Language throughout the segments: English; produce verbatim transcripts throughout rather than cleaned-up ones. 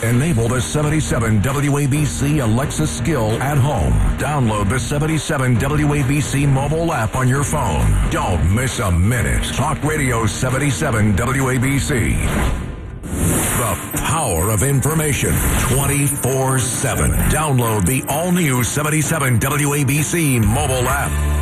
Enable the seventy-seven W A B C Alexa skill at home. Download the seventy-seven W A B C mobile app on your phone. Don't miss a minute. Talk Radio seventy-seven W A B C. The power of information twenty-four seven. Download the all-new seventy-seven W A B C mobile app.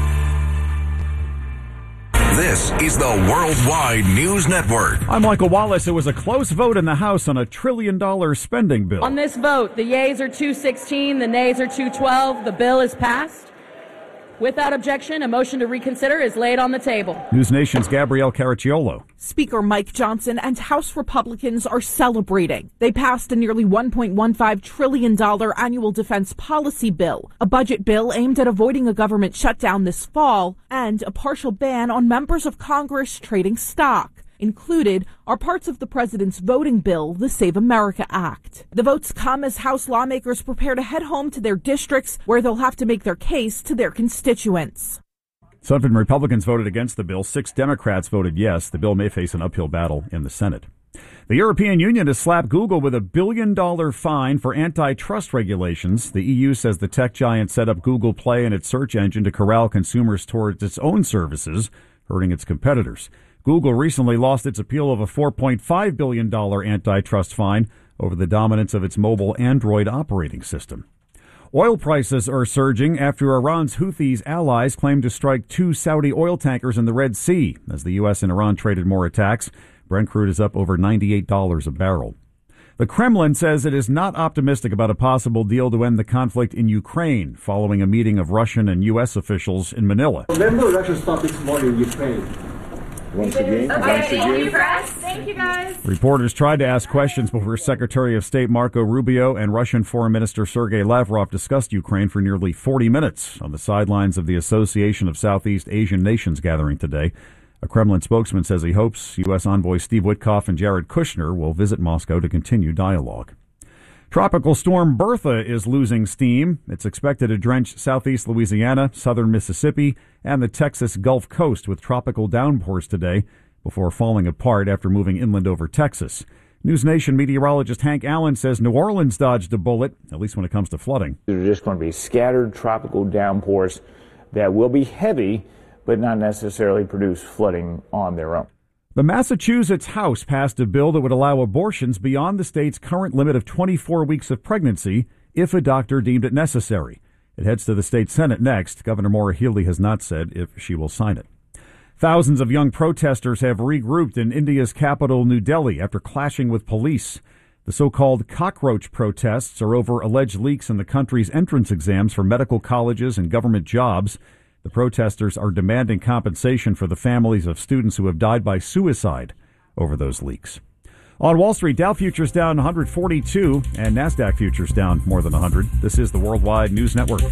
This is the Worldwide News Network. I'm Michael Wallace. It was a close vote in the House on a trillion dollar spending bill. On this vote, the yeas are two sixteen, the nays are two twelve. The bill is passed. Without objection, a motion to reconsider is laid on the table. News Nation's Gabrielle Caracciolo. Speaker Mike Johnson and House Republicans are celebrating. They passed a nearly one point one five trillion dollars annual defense policy bill, a budget bill aimed at avoiding a government shutdown this fall, and a partial ban on members of Congress trading stock. Included are parts of the president's voting bill, the Save America Act. The votes come as House lawmakers prepare to head home to their districts, where they'll have to make their case to their constituents. Seven Republicans voted against the bill. Six Democrats voted yes. The bill may face an uphill battle in the Senate. The European Union has slapped Google with a billion dollar fine for antitrust regulations. The E U says the tech giant set up Google Play and its search engine to corral consumers towards its own services, hurting its competitors. Google recently lost its appeal of a four point five billion dollars antitrust fine over the dominance of its mobile Android operating system. Oil prices are surging after Iran's Houthis allies claimed to strike two Saudi oil tankers in the Red Sea. As the U S and Iran traded more attacks, Brent crude is up over ninety-eight dollars a barrel. The Kremlin says it is not optimistic about a possible deal to end the conflict in Ukraine following a meeting of Russian and U S officials in Manila. Remember, Russia stopped its war in Ukraine. Once again, okay, once thank again. you, press. Thank you, guys. Reporters tried to ask questions before Secretary of State Marco Rubio and Russian Foreign Minister Sergei Lavrov discussed Ukraine for nearly forty minutes on the sidelines of the Association of Southeast Asian Nations gathering today. A Kremlin spokesman says he hopes U S envoy Steve Witkoff and Jared Kushner will visit Moscow to continue dialogue. Tropical storm Bertha is losing steam. It's expected to drench southeast Louisiana, southern Mississippi, and the Texas Gulf Coast with tropical downpours today before falling apart after moving inland over Texas. News Nation meteorologist Hank Allen says New Orleans dodged a bullet, at least when it comes to flooding. They're just going to be scattered tropical downpours that will be heavy, but not necessarily produce flooding on their own. The Massachusetts House passed a bill that would allow abortions beyond the state's current limit of twenty-four weeks of pregnancy if a doctor deemed it necessary. It heads to the state Senate next. Governor Maura Healey has not said if she will sign it. Thousands of young protesters have regrouped in India's capital, New Delhi, after clashing with police. The so-called cockroach protests are over alleged leaks in the country's entrance exams for medical colleges and government jobs. The protesters are demanding compensation for the families of students who have died by suicide over those leaks. On Wall Street, Dow futures down one hundred forty-two and NASDAQ futures down more than one hundred. This is the Worldwide News Network.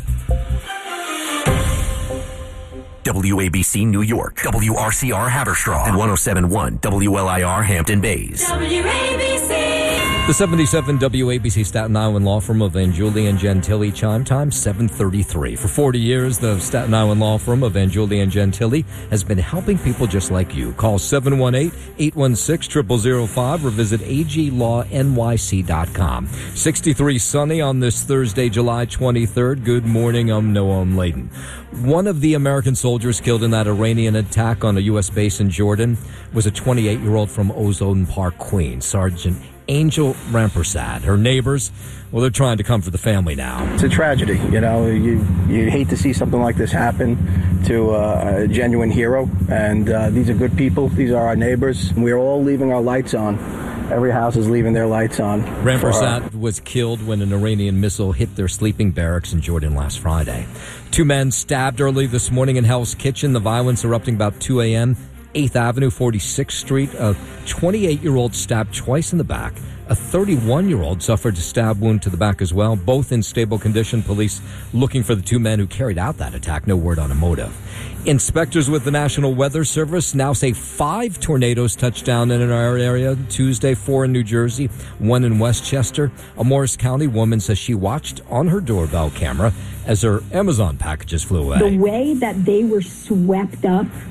W A B C New York, W R C R Haverstraw, and one oh seven point one W L I R Hampton Bays. W A B C. The seventy-seven W A B C Staten Island law firm of Anjuli and Gentili, chime time seven thirty-three. For forty years, the Staten Island law firm of Anjuli and Gentili has been helping people just like you. Call seven one eight, eight one six, zero zero zero five or visit A G law N Y C dot com. sixty-three sunny on this Thursday, July twenty-third. Good morning, I'm Noam Layden. One of the American soldiers killed in that Iranian attack on a U S base in Jordan was a twenty-eight-year-old from Ozone Park, Queens, Sergeant Angel Rampersad. Her neighbors, well, they're trying to comfort the family now. It's a tragedy, you know. You you hate to see something like this happen to uh, a genuine hero, and uh, these are good people. These are our neighbors. We're all leaving our lights on. Every house is leaving their lights on. Rampersad was killed when an Iranian missile hit their sleeping barracks in Jordan last Friday. Two men stabbed early this morning in Hell's Kitchen. The violence erupting about two a.m. eighth Avenue, forty-sixth Street. A twenty-eight-year-old stabbed twice in the back. A thirty-one-year-old suffered a stab wound to the back as well, both in stable condition. Police looking for the two men who carried out that attack. No word on a motive. Inspectors with the National Weather Service now say five tornadoes touched down in our area Tuesday, four in New Jersey, one in Westchester. A Morris County woman says she watched on her doorbell camera as her Amazon packages flew away. The way that they were swept up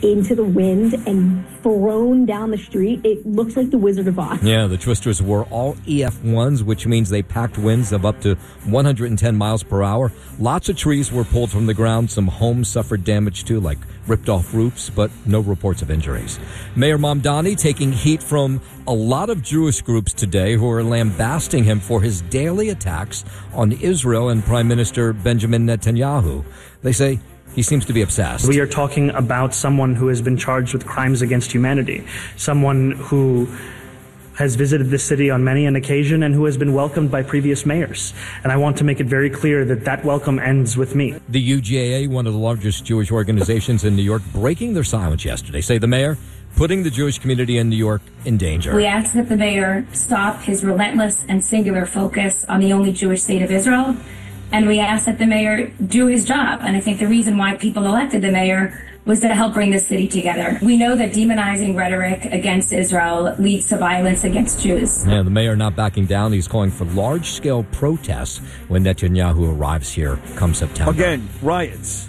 into the wind and thrown down the street. It looks like the Wizard of Oz. Yeah, the Twisters were all E F ones, which means they packed winds of up to one hundred ten miles per hour. Lots of trees were pulled from the ground. Some homes suffered damage too, like ripped off roofs, but no reports of injuries. Mayor Mamdani taking heat from a lot of Jewish groups today who are lambasting him for his daily attacks on Israel and Prime Minister Benjamin Netanyahu. They say he seems to be obsessed. We are talking about someone who has been charged with crimes against humanity, someone who has visited this city on many an occasion and who has been welcomed by previous mayors. And I want to make it very clear that that welcome ends with me. The U G A A, one of the largest Jewish organizations in New York, breaking their silence yesterday, say the mayor putting the Jewish community in New York in danger. We ask that the mayor stop his relentless and singular focus on the only Jewish state of Israel. And we ask that the mayor do his job. And I think the reason why people elected the mayor was to help bring the city together. We know that demonizing rhetoric against Israel leads to violence against Jews. Yeah, the mayor not backing down. He's calling for large-scale protests when Netanyahu arrives here come September. Again, riots.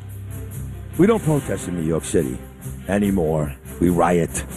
We don't protest in New York City anymore. We riot.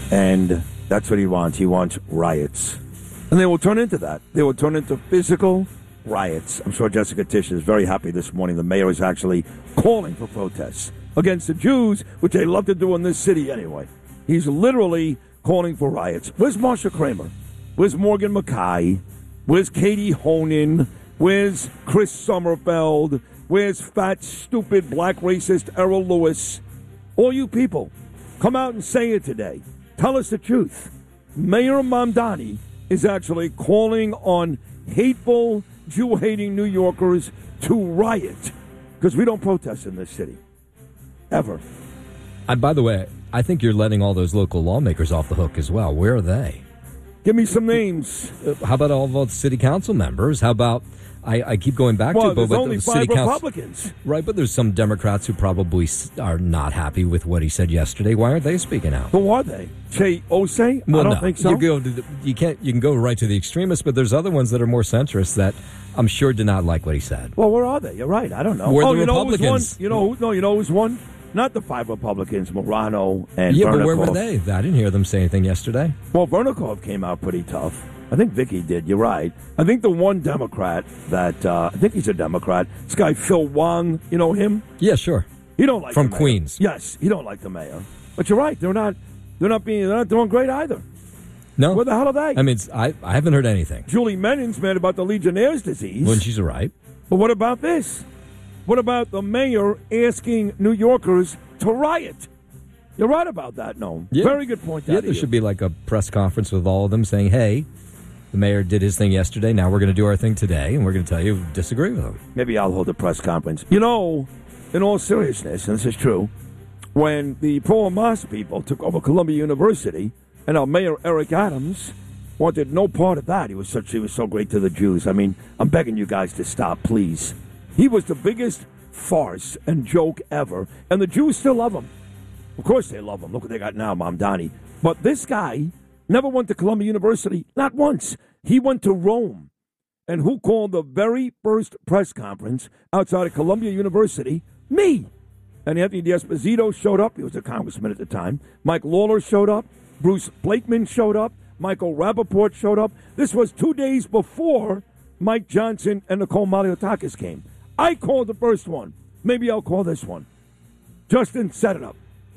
And that's what he wants. He wants riots. And they will turn into that. They will turn into physical riots. I'm sure Jessica Tisch is very happy this morning. The mayor is actually calling for protests against the Jews, which they love to do in this city anyway. He's literally calling for riots. Where's Marsha Kramer? Where's Morgan McKay? Where's Katie Honan? Where's Chris Sommerfeld? Where's fat, stupid, black racist Errol Lewis? All you people, come out and say it today. Tell us the truth. Mayor Mamdani is actually calling on hateful, Jew-hating New Yorkers to riot because we don't protest in this city. Ever. And by the way, I think you're letting all those local lawmakers off the hook as well. Where are they? Give me some names. Uh, how about all the city council members? How about, I, I keep going back well, to it, but there's only the five city Republicans. Council, right, but there's some Democrats who probably are not happy with what he said yesterday. Why aren't they speaking out? Who are they? Che Osei? Well, I don't no. think so. You, go to the, you, can't, you can go right to the extremists, but there's other ones that are more centrist that I'm sure did not like what he said. Well, where are they? You're right. I don't know. Where oh, the you Republicans? Know who's one? You know who? No, you know who's one? Not the five Republicans, Morano and yeah, Vernikov. but where were they? I didn't hear them say anything yesterday. Well, Vernikov came out pretty tough. I think Vicky did. You're right. I think the one Democrat that uh, I think he's a Democrat. This guy Phil Wong. You know him? Yeah, sure. He don't like from the mayor. Queens. Yes, he don't like the mayor. But you're right. They're not. They're not being. They're not doing great either. No. Where the hell are they? I mean, I I haven't heard anything. Julie Menon's mad about the Legionnaire's disease. When she's right. But what about this? What about the mayor asking New Yorkers to riot? You're right about that, Noam. Yeah. Very good point. Yeah, there should be like a press conference with all of them saying, hey, the mayor did his thing yesterday. Now we're going to do our thing today, and we're going to tell you disagree with him. Maybe I'll hold a press conference. You know, in all seriousness, and this is true, when the pro-Hamas people took over Columbia University, and our mayor, Eric Adams, wanted no part of that. He was such he was so great to the Jews. I mean, I'm begging you guys to stop, please. He was the biggest farce and joke ever, and the Jews still love him. Of course they love him. Look what they got now, Mamdani. But this guy never went to Columbia University, not once. He went to Rome. And who called the very first press conference outside of Columbia University? Me. And Anthony D'Esposito showed up. He was a congressman at the time. Mike Lawler showed up. Bruce Blakeman showed up. Michael Rappaport showed up. This was two days before Mike Johnson and Nicole Maliotakis came. I called the first one. Maybe I'll call this one. Justin, set it up.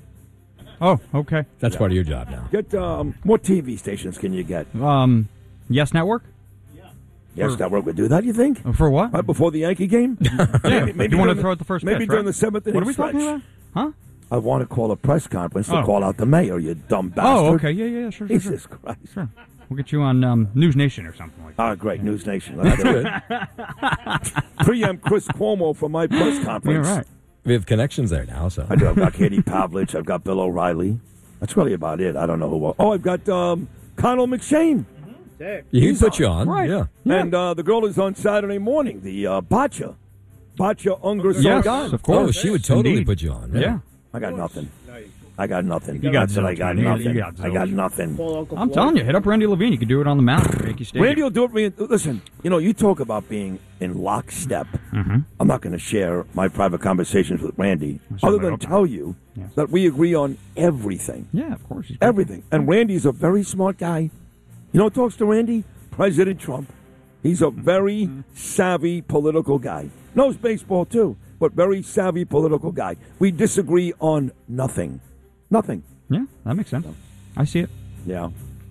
Oh, okay. That's yeah. part of your job now. Get um, what T V stations can you get? Um, Yes Network. Yes, for, Network would do that. You think? For what? Right before the Yankee game? yeah. Maybe, maybe you want to the, throw out the first Maybe pitch, during right? the seventh inning What are we stretch. talking about? Huh? I want to call a press conference to oh. call out the mayor. You dumb bastard. Oh, okay. Yeah, yeah, sure, sure. Jesus sure. Christ. Sure. We'll get you on um, News Nation or something like that. Ah, great. News Nation. That's good. Preempt Chris Cuomo for my press conference. Yeah, right. We have connections there now, so. I do. I've got Katie Pavlich. I've got Bill O'Reilly. That's really about it. I don't know who else. Oh, I've got um, Connell McShane. Yeah, he He's put you on. on. Right. Yeah. yeah. And uh, the girl is on Saturday morning, the uh, Bacha. Bacha Unger Yes, Sargon. of course. Oh, she would totally Indeed. put you on. Yeah. I got nothing. I got nothing. You got That's it. I zilch, got man. You got- nothing. you got I got nothing. I'm telling you, hit up Randy Levine. You can do it on the mound at Yankee Stadium. Randy will do it. for you. Listen, you know, you talk about being in lockstep. Mm-hmm. I'm not going to share my private conversations with Randy, I other certainly than hope tell you Yes. that we agree on everything. Yeah, of course. He's Everything. And Randy's a very smart guy. You know who talks to Randy? President Trump. He's a very savvy political guy. Knows baseball, too, but very savvy political guy. We disagree on nothing. Nothing. Yeah, that makes sense. I see it. Yeah.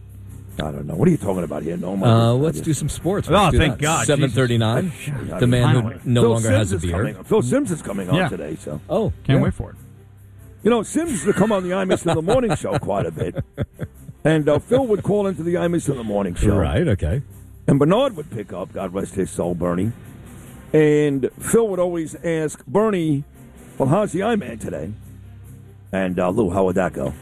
I don't know. What are you talking about here? No, Uh, let's do some sports. Let's Oh, do thank that. God. seven thirty-nine. The man Finally. who no Phil longer Simms has a is beard. coming- Phil Simms is coming on Yeah. today, so. Oh, Can't yeah. wait for it. You know, Simms used to come on the Imus in the Morning Show quite a bit. And uh, Phil would call into the Imus in the Morning Show. Right, okay. And Bernard would pick up, God rest his soul, Bernie. And Phil would always ask Bernie, well, how's the I-Man today? And uh, Lou, how would that go?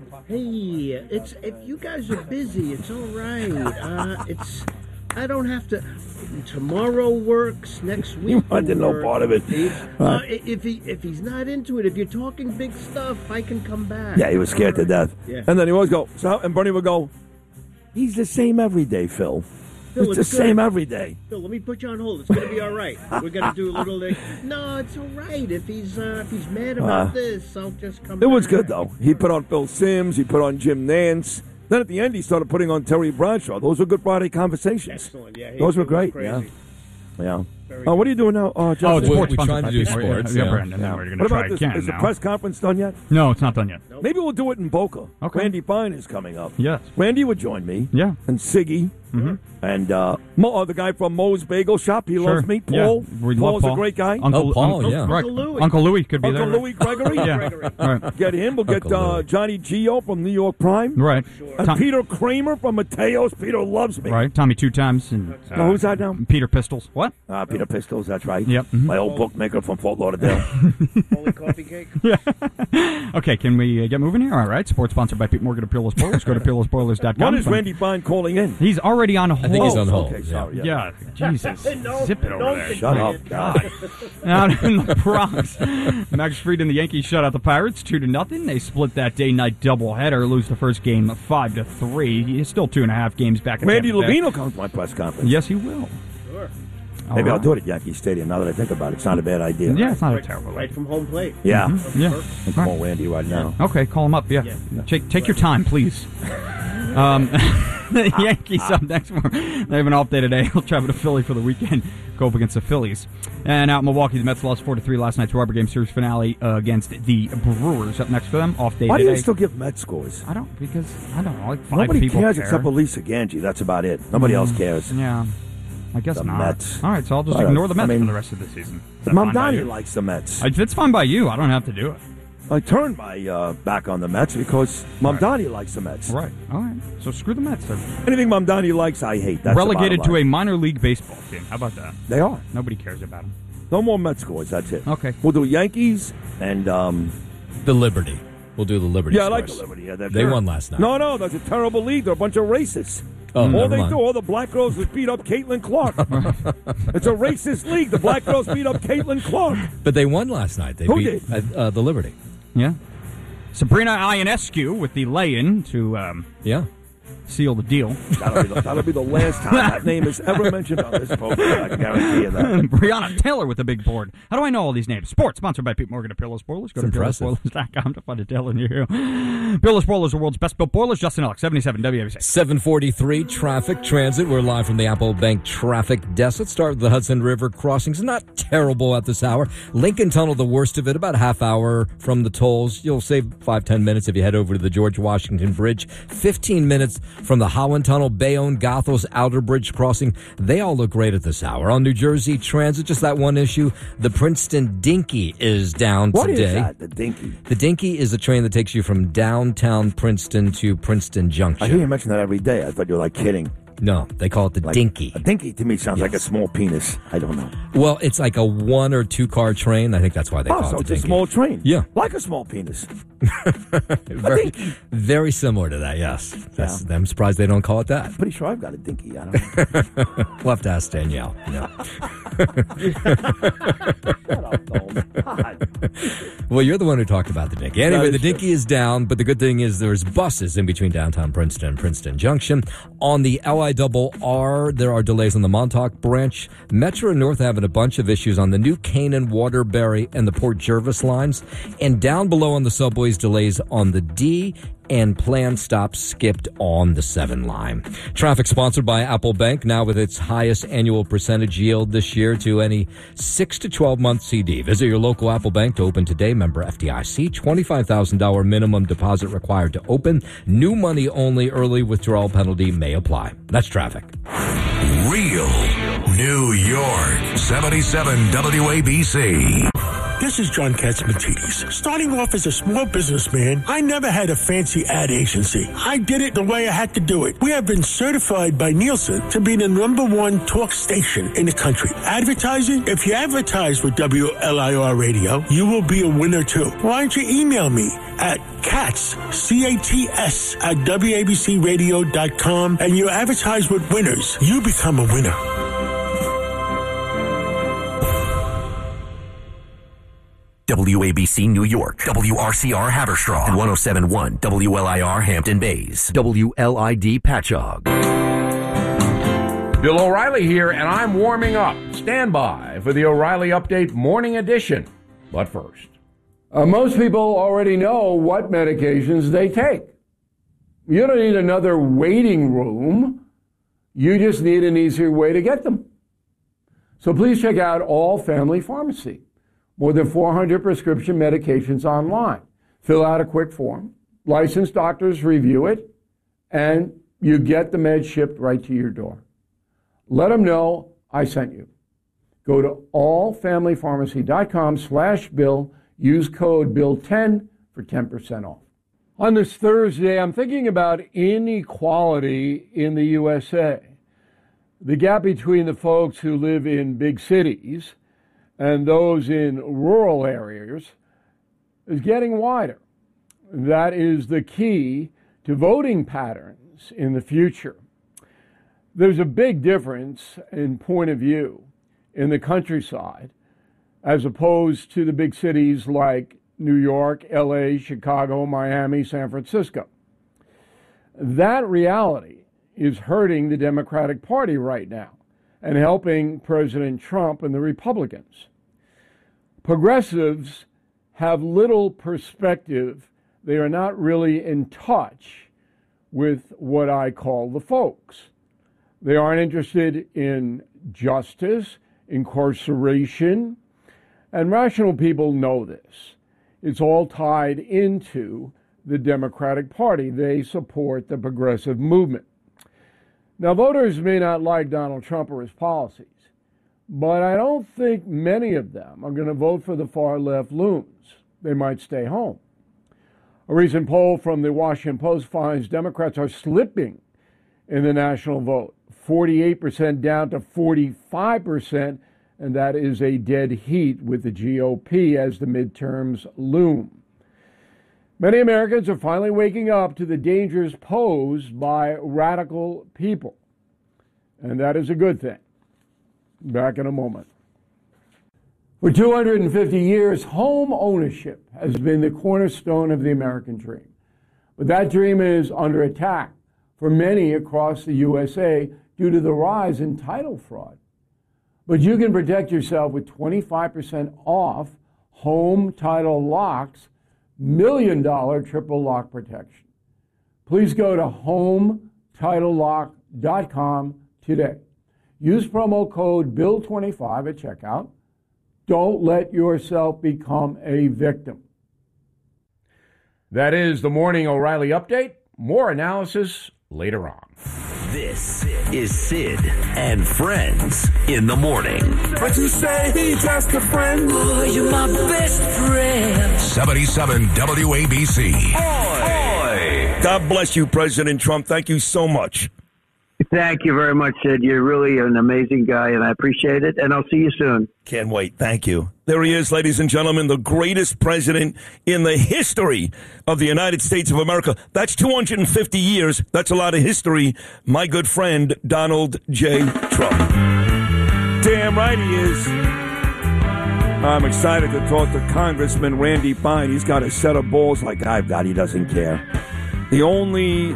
Hey, it's if you guys are busy, it's all right. Uh, it's I don't have to. Tomorrow works. Next week. You wanted no work. part of it. Uh, Uh, if he if he's not into it, if you're talking big stuff, I can come back. Yeah, he was scared to death. Yeah. And then he always go, so, and Bernie would go, he's the same every day, Phil. Phil, it's the it's same good. every day. Phil, let me put you on hold. It's gonna be all right. We're gonna do a little. Like, no, it's all right. If he's uh, if he's mad about Uh, this, I'll just come. It was back. good, though. He put on Phil Simms. He put on Jim Nance. Then at the end, he started putting on Terry Bradshaw. Those were Good Friday conversations. Excellent. Yeah, he- Those were it was great. crazy. Yeah. Yeah. Uh, what are you doing now? Uh, Oh, Justin? it's sports. we're sponsored trying to by do Pete. sports, Yeah, yeah. Brandon. Then we're going to What try about this? again Is the now. press conference done yet? No, it's not done yet. Maybe we'll do it in Boca. Okay. Randy Fine is coming up. Yes. Randy would join me. Yeah. And Siggy. Mm-hmm. And uh, Mo, uh, the guy from Moe's Bagel Shop. He Sure. loves me. Yeah. Paul. We love Paul's Paul. a great guy. Uncle, Oh, Paul, Uncle, yeah. right. Uncle Louie. Uncle Louie could be Uncle there. Louie Gregory. Yeah. Right. Get him. We'll get Uncle uh, Louie. Johnny Gio from New York Prime. Right. And Tom- Peter Kramer from Mateo's. Peter loves me. Right. Tommy two times. And, uh, Now, who's that now? Peter Pistols. What? Ah, Peter Pistols, that's right. Yep. Mhm. My old bookmaker from Fort Lauderdale. Holy coffee cake. Okay, can we uh, get moving here? All right. Sports sponsored by Pete Morgan of Peerless Spoilers. Go to peerless spoilers dot com. When is Randy Fine calling in? He's already on hold. I think he's on hold. Okay, sorry. Yeah. Yeah, Jesus. No, Zip it over don't there. get Shut quiet. up, God. Out in the Bronx, Max Fried and the Yankees shut out the Pirates two to nothing. They split that day-night doubleheader, lose the first game five to three. He's still two and a half games back. At Randy Tampa Bay. Levine will come to my press conference. Yes, he will. Sure. Maybe All I'll do it at Yankee Stadium now that I think about it. It's not a bad idea. Yeah, it's not a Right, terrible right idea. from home plate. Yeah. Yeah. I'll call Randy right now. Okay, call him up. Yeah. Yeah. Take take your time, please. Um, the Yankees up next. They have an off day today. They'll travel to Philly for the weekend. Go up against the Phillies. And out in Milwaukee, the Mets lost four to three last night's rubber game series finale uh, against the Brewers. Up next for them, off day Why do today. you still give Met scores? I don't because I don't know. Like five Nobody people cares care. except for Lisa Ganji. That's about it. Nobody else cares. Yeah, I guess The not. Mets. All right, so I'll just All right, ignore the I Mets mean, for the rest of the season. Is that fine by Mamdani you? likes the Mets. If it's fine by you, I don't have to do it. I turned my uh, back on the Mets because Mamdani likes the Mets. Right. All right. So screw the Mets. They're Anything Mamdani likes, I hate. That's the relegated bottom to a line. minor league baseball team. How about that? They are. Nobody cares about them. No more Met scores. That's it. Okay. We'll do Yankees and um, The Liberty. We'll do the Liberty. yeah, I like the scores. Liberty. Yeah, they're They good. won last night. No, no, that's a terrible league. They're a bunch of racists. Oh, all never they mind. do, all the black girls is beat up Caitlin Clark. It's a racist league. The black girls beat up Caitlin Clark. But they won last night. They Who beat uh, uh, the Liberty. Yeah. Sabrina Ionescu with the lay-in to um, Yeah. seal the deal. That'll be, the, that'll be the last time that name is ever mentioned on this program. I can guarantee you that. Brianna Taylor with the big board. How do I know all these names? Sports, sponsored by Pete Morgan of Peerless Spoilers. Go It's to peerless spoilers dot com to find a tale in your hero. Peerless Spoilers, the world's best built boilers. Justin Ellick, seventy-seven W A B C. seven forty-three traffic transit. We're live from the Apple Bank traffic desk. Let's start with the Hudson River crossings. Not terrible at this hour. Lincoln Tunnel, the worst of it, about a half hour from the tolls. You'll save five, ten minutes if you head over to the George Washington Bridge. fifteen minutes from the Holland Tunnel, Bayonne, Goethals, Outer Bridge crossing. They all look great at this hour. On New Jersey Transit, just that one issue. The Princeton Dinky is down What today. is that, the Dinky? The Dinky is a train that takes you from downtown Princeton to Princeton Junction. I hear you mention that every day. I thought you were like kidding. No, they call it the Like, dinky. A dinky to me sounds Yes. like a small penis. I don't know. Well, it's like a one or two car train. I think that's why they Oh, call so it it's the a dinky. small train. Yeah. Like a small penis. very, very similar to that, yes. That's, I'm surprised they don't call it that. Pretty sure I've got a dinky. I don't know. We'll have to ask Danielle. No. Shut up, Dome. God. Well, you're the one who talked about the dinky. Anyway, That the is dinky is down, but the good thing is there's buses in between downtown Princeton and Princeton Junction. On the L I R R, there are delays on the Montauk branch. Metro and North having a bunch of issues on the New Canaan, Waterbury, and the Port Jervis lines. And down below on the subways, delays on the D and planned stops skipped on the seven line. Traffic sponsored by Apple Bank, now with its highest annual percentage yield this year to any six to twelve month C D. Visit your local Apple Bank to open today. Member F D I C, twenty-five thousand dollars minimum deposit required to open. New money only, early withdrawal penalty may apply. That's traffic. Real New York, seventy-seven W A B C. This is John Katzmatidis. Starting off as a small businessman, I never had a fancy ad agency. I did it the way I had to do it. We have been certified by Nielsen to be the number one talk station in the country. Advertising? If you advertise with W L I R Radio, you will be a winner too. Why don't you email me at Katz, C A T S, at W A B C radio dot com, and you advertise with winners. You become a winner. W A B C New York, W R C R Haverstraw, and one oh seven point one W L I R Hampton Bays, W L I D Patchogue. Bill O'Reilly here, and I'm warming up. Stand by for the O'Reilly Update Morning Edition. But first, uh, most people already know what medications they take. You don't need another waiting room. You just need an easier way to get them. So please check out All Family Pharmacy. More than four hundred prescription medications online. Fill out a quick form. Licensed doctors review it, and you get the meds shipped right to your door. Let them know I sent you. Go to allfamilypharmacy.com slash bill. Use code bill ten for ten percent off. On this Thursday, I'm thinking about inequality in the U S A. The gap between the folks who live in big cities and those in rural areas is getting wider. That is the key to voting patterns in the future. There's a big difference in point of view in the countryside as opposed to the big cities like New York, L A, Chicago, Miami, San Francisco. That reality is hurting the Democratic Party right now and helping President Trump and the Republicans. Progressives have little perspective. They are not really in touch with what I call the folks. They aren't interested in justice, incarceration, and rational people know this. It's all tied into the Democratic Party. They support the progressive movement. Now, voters may not like Donald Trump or his policies, but I don't think many of them are going to vote for the far-left loons. They might stay home. A recent poll from the Washington Post finds Democrats are slipping in the national vote, forty-eight percent down to forty-five percent, and that is a dead heat with the G O P as the midterms loom. Many Americans are finally waking up to the dangers posed by radical people, and that is a good thing. Back in a moment. For two hundred fifty years, home ownership has been the cornerstone of the American dream. But that dream is under attack for many across the U S A due to the rise in title fraud. But you can protect yourself with twenty-five percent off home title locks, million dollar triple lock protection. Please go to home title lock dot com today. Use promo code bill twenty-five at checkout. Don't let yourself become a victim. That is the Morning O'Reilly Update. More analysis later on. This is Sid and Friends in the morning. But you say he's just a friend. Oh, you're my best friend. seventy-seven W A B C. God bless you, President Trump. Thank you so much. Thank you very much, Sid. You're really an amazing guy, and I appreciate it. And I'll see you soon. Can't wait. Thank you. There he is, ladies and gentlemen, the greatest president in the history of the United States of America. That's two hundred fifty years. That's a lot of history. My good friend, Donald J. Trump. Damn right he is. I'm excited to talk to Congressman Randy Fine. He's got a set of balls like I've got. He doesn't care. The only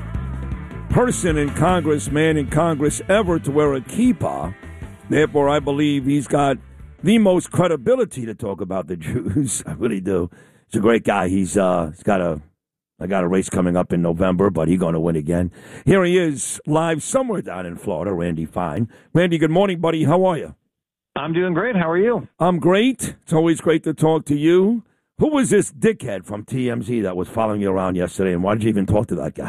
person in Congress, man in Congress, ever to wear a kippah. Therefore, I believe he's got the most credibility to talk about the Jews. I really do. He's a great guy. He's uh, he's got a I got a race coming up in November, but he's going to win again. Here he is, live somewhere down in Florida, Randy Fine. Randy, good morning, buddy. How are you? I'm doing great. How are you? I'm great. It's always great to talk to you. Who was this dickhead from T M Z that was following you around yesterday, and why did you even talk to that guy?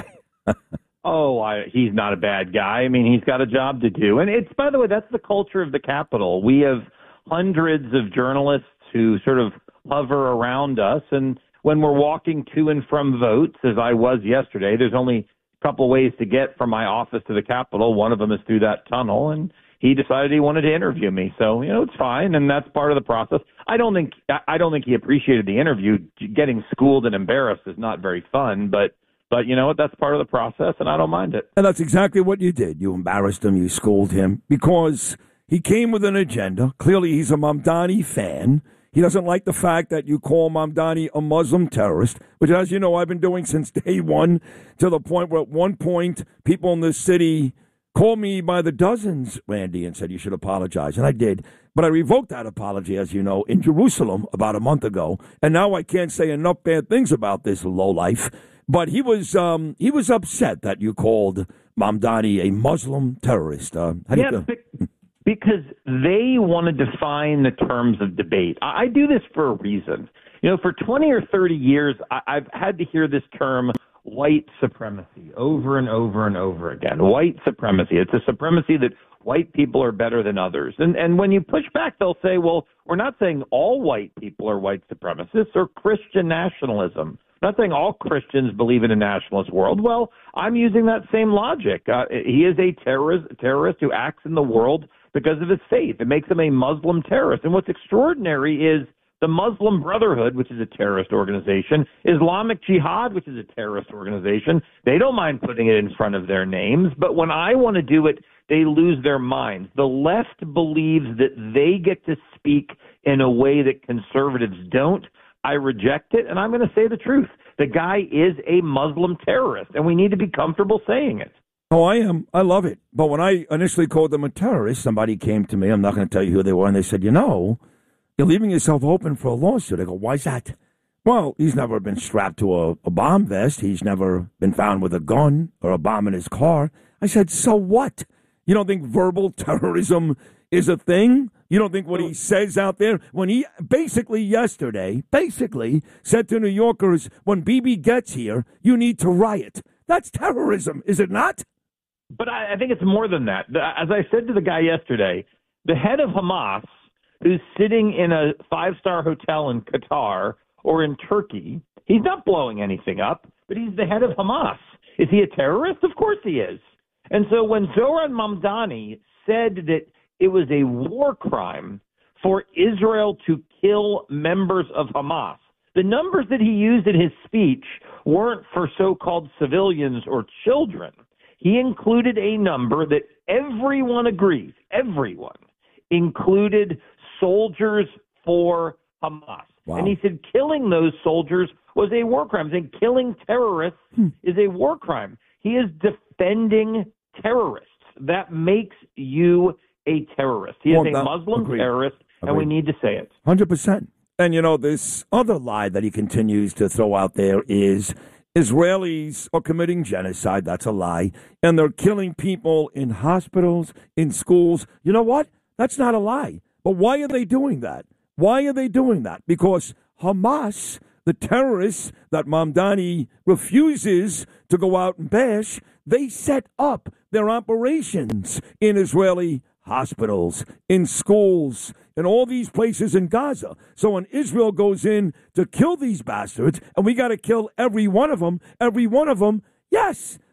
Oh, I, he's not a bad guy. I mean, he's got a job to do. And it's, by the way, that's the culture of the Capitol. We have hundreds of journalists who sort of hover around us, and when we're walking to and from votes, as I was yesterday, there's only a couple ways to get from my office to the Capitol. One of them is through that tunnel, and he decided he wanted to interview me. So, you know, it's fine, and that's part of the process. I don't think I don't think he appreciated the interview. Getting schooled and embarrassed is not very fun, but but you know what? That's part of the process, and I don't mind it. And that's exactly what you did. You embarrassed him. You schooled him because he came with an agenda. Clearly, he's a Mamdani fan. He doesn't like the fact that you call Mamdani a Muslim terrorist, which, as you know, I've been doing since day one, to the point where at one point people in this city called me by the dozens, Randy, and said you should apologize. And I did. But I revoked that apology, as you know, in Jerusalem about a month ago. And now I can't say enough bad things about this lowlife. But he was um, he was upset that you called Mamdani a Muslim terrorist. Uh, how do yeah, you be- because they want to define the terms of debate. I-, I do this for a reason. You know, for twenty or thirty years, I- I've had to hear this term white supremacy over and over and over again. White supremacy. It's a supremacy that white people are better than others. And and when you push back, they'll say, well, we're not saying all white people are white supremacists or Christian nationalism. I'm not saying all Christians believe in a nationalist world. Well, I'm using that same logic. Uh, he is a terrorist, terrorist who acts in the world because of his faith. It makes him a Muslim terrorist. And what's extraordinary is the Muslim Brotherhood, which is a terrorist organization, Islamic Jihad, which is a terrorist organization, they don't mind putting it in front of their names. But when I want to do it, they lose their minds. The left believes that they get to speak in a way that conservatives don't. I reject it, and I'm going to say the truth. The guy is a Muslim terrorist, and we need to be comfortable saying it. Oh, I am. I love it. But when I initially called them a terrorist, somebody came to me. I'm not going to tell you who they were, and they said, you know, you're leaving yourself open for a lawsuit. I go, why's that? Well, he's never been strapped to a, a bomb vest. He's never been found with a gun or a bomb in his car. I said, so what? You don't think verbal terrorism is a thing? You don't think what he says out there, when he basically yesterday, basically said to New Yorkers, when Bibi gets here, you need to riot. That's terrorism, is it not? But I, I think it's more than that. As I said to the guy yesterday, the head of Hamas, who's sitting in a five-star hotel in Qatar or in Turkey, he's not blowing anything up, but he's the head of Hamas. Is he a terrorist? Of course he is. And so when Zoran Mamdani said that it was a war crime for Israel to kill members of Hamas, the numbers that he used in his speech weren't for so-called civilians or children. He included a number that everyone agrees, everyone, included soldiers for Hamas. Wow. And he said killing those soldiers was a war crime. And killing terrorists hmm. is a war crime. He is defending terrorists. That makes you a terrorist. He well, is a Muslim agreed. terrorist, agreed. and we need to say it. one hundred percent. And, you know, this other lie that he continues to throw out there is Israelis are committing genocide. That's a lie. And they're killing people in hospitals, in schools. You know what? That's not a lie. But why are they doing that? Why are they doing that? Because Hamas, the terrorists that Mamdani refuses to go out and bash, they set up their operations in Israeli hospitals, in schools, in all these places in Gaza. So when Israel goes in to kill these bastards, and we got to kill every one of them, every one of them, yes,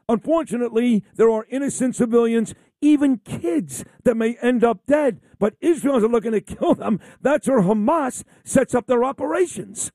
Unfortunately, there are innocent civilians, even kids, that may end up dead. But Israel's are looking to kill them. That's where Hamas sets up their operations.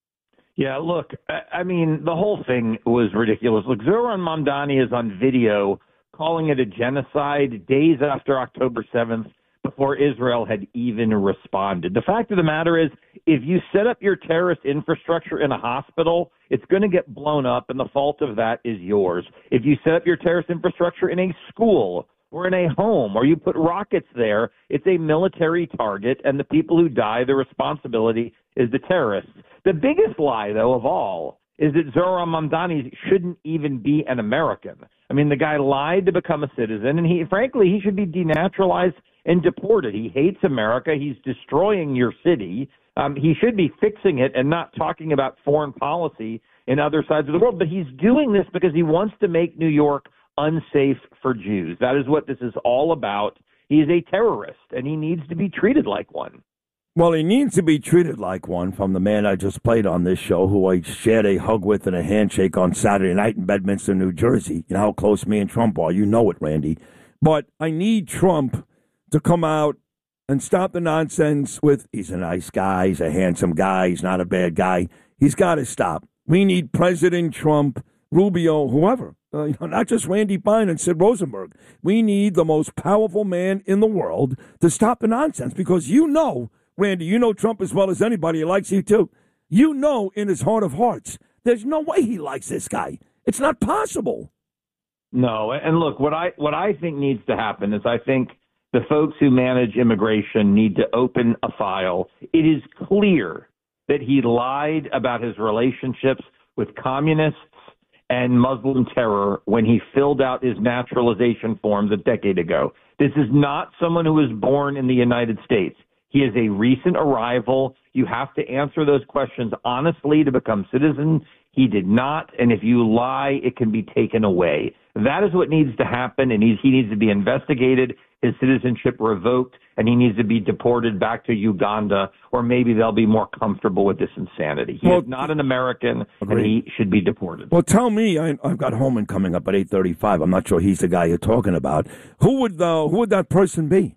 Yeah, look, I mean, the whole thing was ridiculous. Look, Zoran Mamdani is on video calling it a genocide days after October seventh, before Israel had even responded. The fact of the matter is, if you set up your terrorist infrastructure in a hospital, it's going to get blown up, and the fault of that is yours. If you set up your terrorist infrastructure in a school or in a home, or you put rockets there, it's a military target, and the people who die, the responsibility is the terrorists. The biggest lie, though, of all, is that Zoran Mamdani shouldn't even be an American. I mean, the guy lied to become a citizen, and he, frankly, he should be denaturalized and deported. He hates America. He's destroying your city. Um, he should be fixing it and not talking about foreign policy in other sides of the world. But he's doing this because he wants to make New York unsafe for Jews. That is what this is all about. He is a terrorist, and he needs to be treated like one. Well, he needs to be treated like one from the man I just played on this show, who I shared a hug with and a handshake on Saturday night in Bedminster, New Jersey. You know how close me and Trump are. You know it, Randy. But I need Trump to come out and stop the nonsense with, he's a nice guy, he's a handsome guy, he's not a bad guy. He's got to stop. We need President Trump, Rubio, whoever, uh, you know, not just Randy Bynum and Sid Rosenberg. We need the most powerful man in the world to stop the nonsense, because you know, Randy, you know Trump as well as anybody. He likes you too. You know in his heart of hearts, there's no way he likes this guy. It's not possible. No, and look, what I what I think needs to happen is I think the folks who manage immigration need to open a file. It is clear that he lied about his relationships with communists and Muslim terror when he filled out his naturalization forms a decade ago. This is not someone who was born in the United States. He is a recent arrival. You have to answer those questions honestly to become citizen. He did not, and if you lie, it can be taken away. That is what needs to happen, and he's, he needs to be investigated, his citizenship revoked, and he needs to be deported back to Uganda, or maybe they'll be more comfortable with this insanity. He well, is not an American, agreed. And he should be deported. Well, tell me, I, I've got Holman coming up at eight thirty-five. I'm not sure he's the guy you're talking about. Who would uh, who would that person be?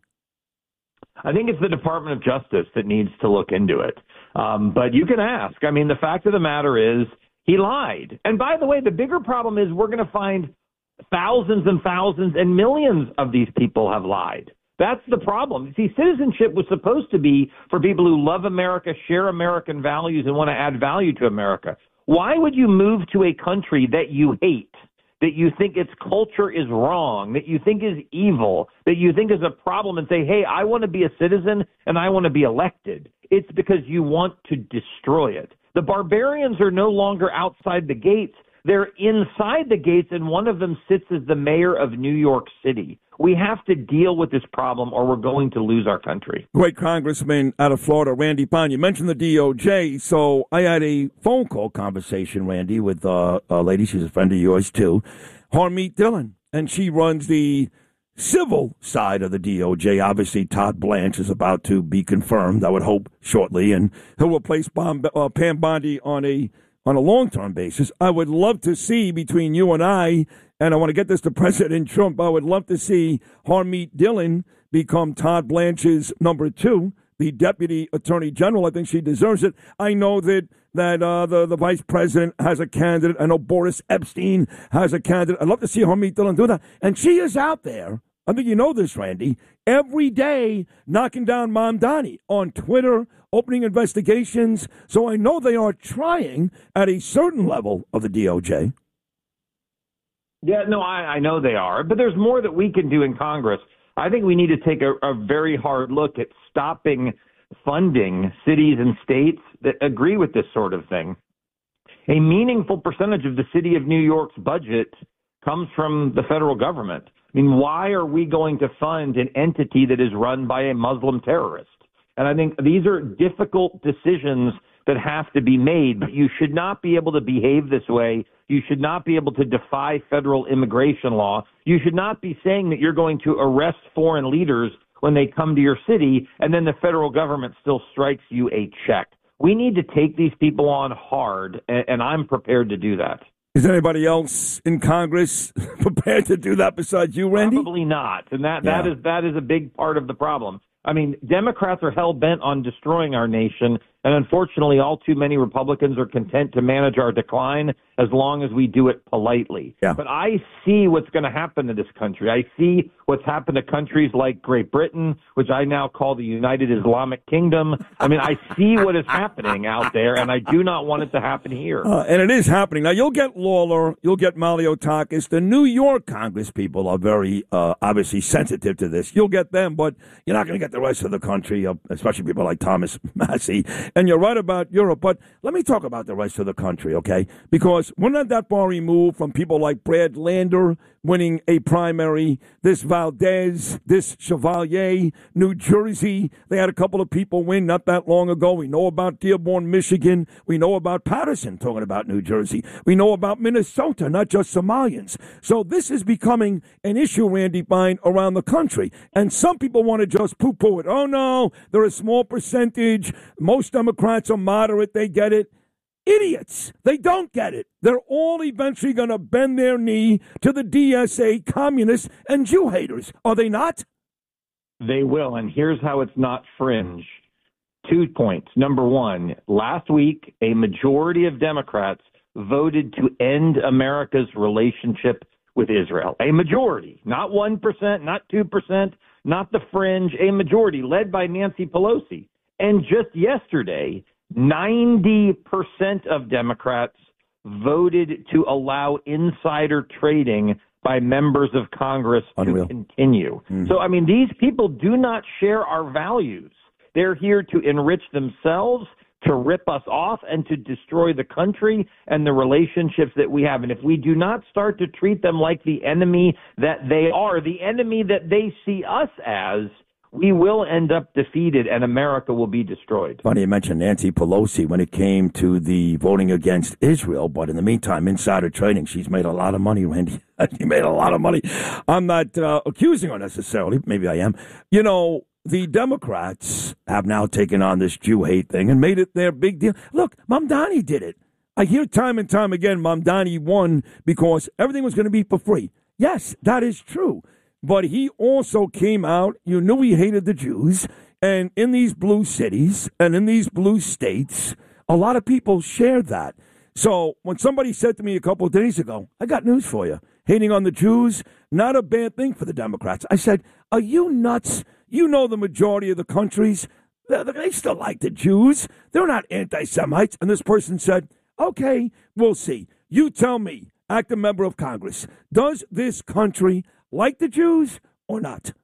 I think it's the Department of Justice that needs to look into it. Um, but you can ask. I mean, the fact of the matter is he lied. And by the way, the bigger problem is we're going to find thousands and thousands and millions of these people have lied. That's the problem. See, citizenship was supposed to be for people who love America, share American values, and want to add value to America. Why would you move to a country that you hate, that you think its culture is wrong, that you think is evil, that you think is a problem, and say, hey, I want to be a citizen and I want to be elected? It's because you want to destroy it. The barbarians are no longer outside the gates. They're inside the gates, and one of them sits as the mayor of New York City. We have to deal with this problem, or we're going to lose our country. Great Congressman out of Florida, Randy Bynum. You mentioned the D O J, so I had a phone call conversation, Randy, with uh, a lady. She's a friend of yours, too, Harmeet Dillon, and she runs the civil side of the D O J. Obviously, Todd Blanche is about to be confirmed, I would hope, shortly, and he'll replace Bom- uh, Pam Bondi on a on a long-term basis. I would love to see between you and I, and I want to get this to President Trump, I would love to see Harmeet Dillon become Todd Blanche's number two, the Deputy Attorney General. I think she deserves it. I know that that uh, the, the Vice President has a candidate. I know Boris Epstein has a candidate. I'd love to see Harmeet Dillon do that. And she is out there, I think you know this, Randy, every day knocking down Mamdani on Twitter, opening investigations. So I know they are trying at a certain level of the D O J. Yeah, no, I, I know they are. But there's more that we can do in Congress. I think we need to take a, a very hard look at stopping funding cities and states that agree with this sort of thing. A meaningful percentage of the city of New York's budget comes from the federal government. I mean, why are we going to fund an entity that is run by a Muslim terrorist? And I think these are difficult decisions that have to be made, but you should not be able to behave this way. You should not be able to defy federal immigration law. You should not be saying that you're going to arrest foreign leaders when they come to your city, and then the federal government still strikes you a check. We need to take these people on hard, and, and I'm prepared to do that. Is anybody else in Congress prepared to do that besides you, Randy? Probably not, and that, Yeah. that is that is a big part of the problem. I mean, Democrats are hell-bent on destroying our nation, and unfortunately, all too many Republicans are content to manage our decline as long as we do it politely. Yeah. But I see what's going to happen to this country. I see what's happened to countries like Great Britain, which I now call the United Islamic Kingdom. I mean, I see what is happening out there, and I do not want it to happen here. Uh, and it is happening. Now, you'll get Lawler, you'll get Maliotakis. The New York Congress people are very, uh, obviously, sensitive to this. You'll get them, but you're not going to get the rest of the country, uh, especially people like Thomas Massie. And you're right about Europe, but let me talk about the rest of the country, okay? Because we're not that far removed from people like Brad Lander winning a primary, this Valdez, this Chevalier, New Jersey. They had a couple of people win not that long ago. We know about Dearborn, Michigan. We know about Patterson, talking about New Jersey. We know about Minnesota, not just Somalians. So this is becoming an issue, Randy Bine, around the country. And some people want to just poo-poo it. Oh, no, they're a small percentage. Most Democrats are moderate. They get it. Idiots. They don't get it. They're all eventually going to bend their knee to the D S A, communists, and Jew haters. Are they not? They will, and here's how it's not fringe. Two points. Number one, last week, a majority of Democrats voted to end America's relationship with Israel. A majority, not one percent, not two percent, not the fringe, a majority led by Nancy Pelosi. And just yesterday, ninety percent of Democrats voted to allow insider trading by members of Congress Unreal. to continue. Mm-hmm. So, I mean, these people do not share our values. They're here to enrich themselves, to rip us off, and to destroy the country and the relationships that we have. And if we do not start to treat them like the enemy that they are, the enemy that they see us as, we will end up defeated and America will be destroyed. Funny you mentioned Nancy Pelosi when it came to the voting against Israel, but in the meantime, insider trading, she's made a lot of money, Randy. She made a lot of money. I'm not uh, accusing her necessarily. Maybe I am. You know, the Democrats have now taken on this Jew hate thing and made it their big deal. Look, Mamdani did it. I hear time and time again Mamdani won because everything was going to be for free. Yes, that is true. But he also came out, you knew he hated the Jews, and in these blue cities and in these blue states, a lot of people shared that. So when somebody said to me a couple of days ago, I got news for you, hating on the Jews, not a bad thing for the Democrats. I said, are you nuts? You know the majority of the countries, they still like the Jews. They're not anti-Semites. And this person said, okay, we'll see. You tell me, active member of Congress, does this country like the Jews or not?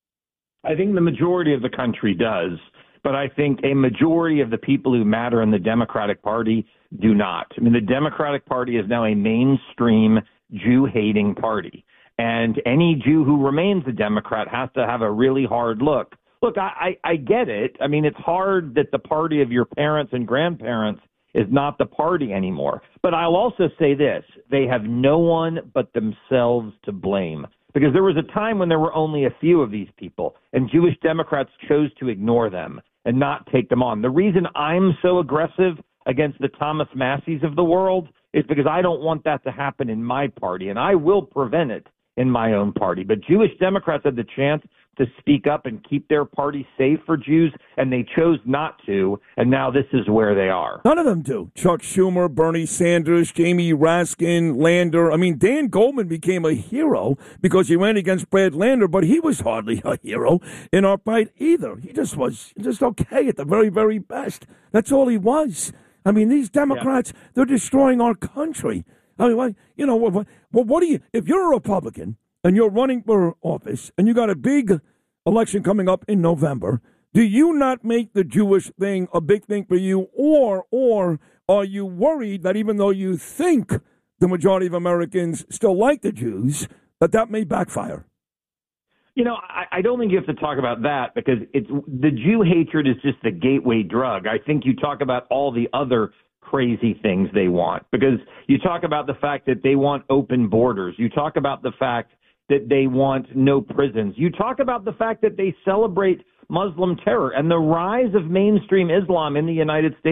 I think the majority of the country does, but I think a majority of the people who matter in the Democratic Party do not. I mean, the Democratic Party is now a mainstream Jew-hating party, and any Jew who remains a Democrat has to have a really hard look. Look, I, I, I get it. I mean, it's hard that the party of your parents and grandparents is not the party anymore. But I'll also say this. They have no one but themselves to blame. Because there was a time when there were only a few of these people, and Jewish Democrats chose to ignore them and not take them on. The reason I'm so aggressive against the Thomas Massies of the world is because I don't want that to happen in my party, and I will prevent it in my own party. But Jewish Democrats had the chance to speak up and keep their party safe for Jews, and they chose not to, and now this is where they are. None of them do. Chuck Schumer, Bernie Sanders, Jamie Raskin, Lander. I mean, Dan Goldman became a hero because he ran against Brad Lander, but he was hardly a hero in our fight either. He just was just okay at the very, very best. That's all he was. I mean, these Democrats, yeah. They're destroying our country. I mean, you know, well, what do you, if you're a Republican and you're running for office and you got a big election coming up in November, do you not make the Jewish thing a big thing for you? Or, or are you worried that even though you think the majority of Americans still like the Jews, that that may backfire? You know, I, I don't think you have to talk about that because it's the Jew hatred is just the gateway drug. I think you talk about all the other crazy things they want, because you talk about the fact that they want open borders. You talk about the fact that they want no prisons. You talk about the fact that they celebrate Muslim terror, and the rise of mainstream Islam in the United States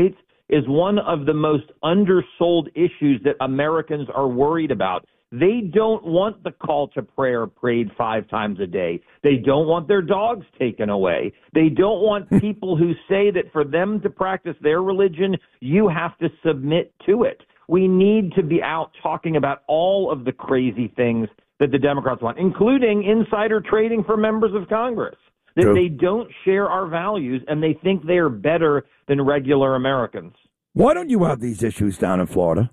is one of the most undersold issues that Americans are worried about. They don't want the call to prayer prayed five times a day. They don't want their dogs taken away. They don't want people who say that for them to practice their religion, you have to submit to it. We need to be out talking about all of the crazy things that the Democrats want, including insider trading for members of Congress, that True. They don't share our values and they think they are better than regular Americans. Why don't you have these issues down in Florida?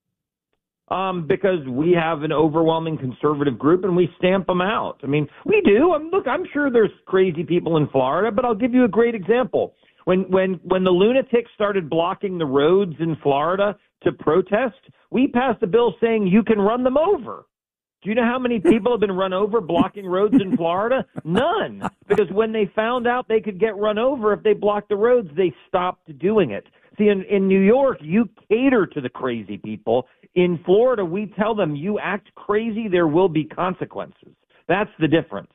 Um, because we have an overwhelming conservative group and we stamp them out. I mean, we do. Um, look, I'm sure there's crazy people in Florida, but I'll give you a great example. When when when the lunatics started blocking the roads in Florida to protest, we passed a bill saying you can run them over. Do you know how many people have been run over blocking roads in Florida? None. Because when they found out they could get run over if they blocked the roads, they stopped doing it. See, in, in New York, you cater to the crazy people. In Florida, we tell them you act crazy, there will be consequences. That's the difference.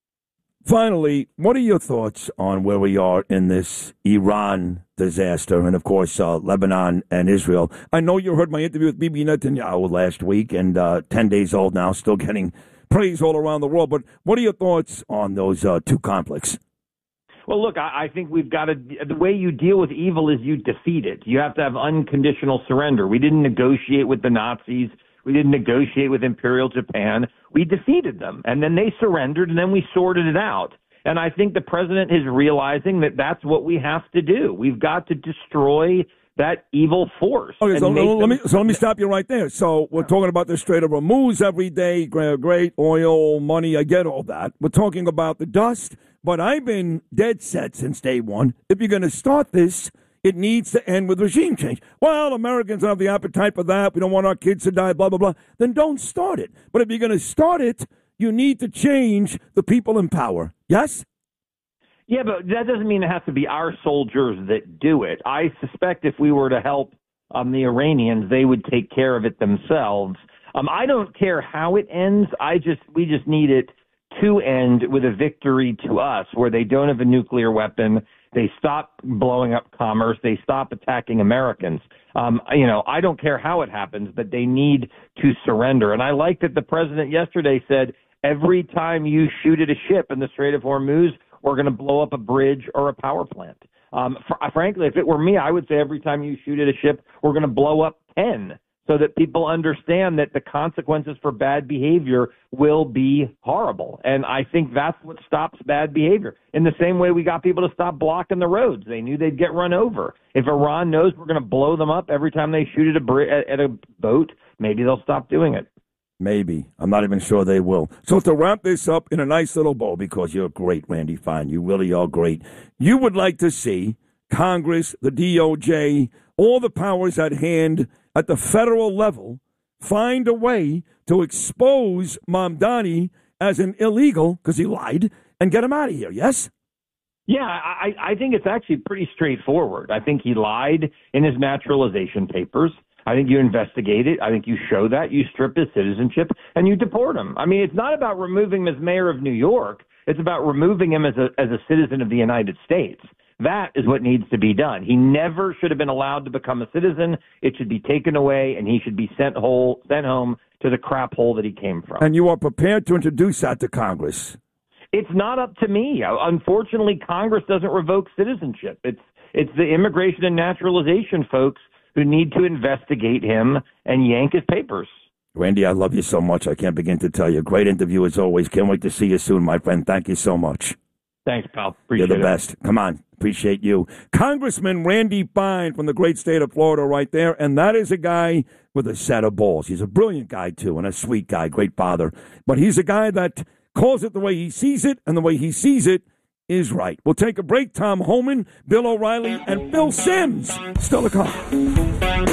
Finally, what are your thoughts on where we are in this Iran disaster and, of course, uh, Lebanon and Israel? I know you heard my interview with Bibi Netanyahu last week, and uh, ten days old now, still getting praise all around the world. But what are your thoughts on those uh, two conflicts? Well, look, I, I think we've got to, the way you deal with evil is you defeat it. You have to have unconditional surrender. We didn't negotiate with the Nazis. We didn't negotiate with Imperial Japan. We defeated them, and then they surrendered, and then we sorted it out. And I think the president is realizing that that's what we have to do. We've got to destroy that evil force. Okay, so let, them- me, so let me stop you right there. So we're talking about the Strait of Hormuz every day, great oil, money, I get all that. We're talking about the dust, but I've been dead set since day one. If you're going to start this, it needs to end with regime change. Well, Americans don't have the appetite for that. We don't want our kids to die, blah, blah, blah. Then don't start it. But if you're going to start it, you need to change the people in power. Yes? Yeah, but that doesn't mean it has to be our soldiers that do it. I suspect if we were to help um, the Iranians, they would take care of it themselves. Um, I don't care how it ends. I just we just need it to end with a victory to us, where they don't have a nuclear weapon. They stop blowing up commerce. They stop attacking Americans. Um, you know, I don't care how it happens, but they need to surrender. And I like that the president yesterday said, every time you shoot at a ship in the Strait of Hormuz, we're going to blow up a bridge or a power plant. Um, fr- frankly, if it were me, I would say every time you shoot at a ship, we're going to blow up ten, so that people understand that the consequences for bad behavior will be horrible. And I think that's what stops bad behavior. In the same way we got people to stop blocking the roads. They knew they'd get run over. If Iran knows we're going to blow them up every time they shoot at a, bri- at a boat, maybe they'll stop doing it. Maybe. I'm not even sure they will. So to wrap this up in a nice little bow, because you're great, Randy Fine, you really are great, you would like to see Congress, the D O J, all the powers at hand at the federal level find a way to expose Mamdani as an illegal, because he lied, and get him out of here, yes? Yeah, I, I think it's actually pretty straightforward. I think he lied in his naturalization papers. I think you investigate it. I think you show that. You strip his citizenship, and you deport him. I mean, it's not about removing him as mayor of New York. It's about removing him as a as a citizen of the United States. That is what needs to be done. He never should have been allowed to become a citizen. It should be taken away, and he should be sent whole, sent home to the crap hole that he came from. And you are prepared to introduce that to Congress? It's not up to me. Unfortunately, Congress doesn't revoke citizenship. It's it's the immigration and naturalization folks who need to investigate him and yank his papers. Randy, I love you so much. I can't begin to tell you. Great interview as always. Can't wait to see you soon, my friend. Thank you so much. Thanks, pal. Appreciate it. You're the best. Come on. Appreciate you. Congressman Randy Fine from the great state of Florida right there. And that is a guy with a set of balls. He's a brilliant guy, too, and a sweet guy, great father. But he's a guy that calls it the way he sees it, and the way he sees it is right. We'll take a break. Tom Homan, Bill O'Reilly, and Phil Simms still to come.